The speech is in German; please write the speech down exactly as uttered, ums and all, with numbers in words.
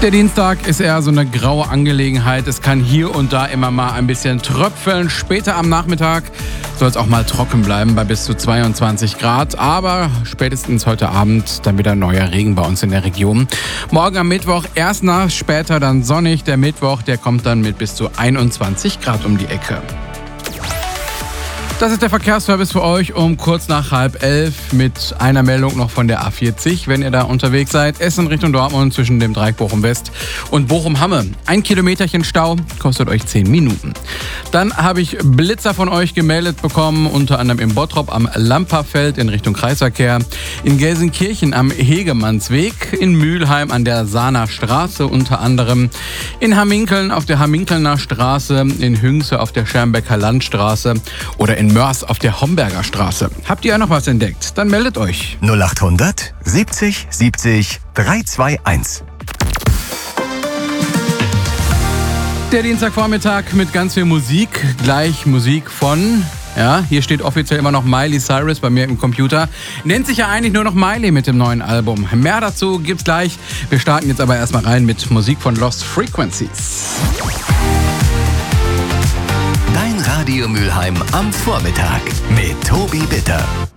Der Dienstag ist eher so eine graue Angelegenheit. Es kann hier und da immer mal ein bisschen tröpfeln. Später am Nachmittag soll es auch mal trocken bleiben bei bis zu zweiundzwanzig Grad. Aber spätestens heute Abend dann wieder neuer Regen bei uns in der Region. Morgen am Mittwoch erst nass, später dann sonnig. Der Mittwoch, der kommt dann mit bis zu einundzwanzig Grad um die Ecke. Das ist der Verkehrsservice für euch um kurz nach halb elf mit einer Meldung noch von der A vierzig, wenn ihr da unterwegs seid. Essen Richtung Dortmund zwischen dem Dreieck Bochum-West und Bochum-Hamme. Ein Kilometerchen Stau kostet euch zehn Minuten. Dann habe ich Blitzer von euch gemeldet bekommen, unter anderem im Bottrop am Lamperfeld in Richtung Kreisverkehr, in Gelsenkirchen am Hegemannsweg, in Mülheim an der Sahner Straße unter anderem, in Hamminkeln auf der Hamminkelner Straße, in Hünxe auf der Schermbecker Landstraße oder in In Mörs auf der Homberger Straße. Habt ihr noch was entdeckt? Dann meldet euch. null achthundert siebzig siebzig dreihunderteinundzwanzig. Der Dienstagvormittag mit ganz viel Musik. Gleich Musik von... Ja, hier steht offiziell immer noch Miley Cyrus bei mir im Computer. Nennt sich ja eigentlich nur noch Miley mit dem neuen Album. Mehr dazu gibt's gleich. Wir starten jetzt aber erstmal rein mit Musik von Lost Frequencies. Dein Radio Mülheim am Vormittag mit Tobi Bitter.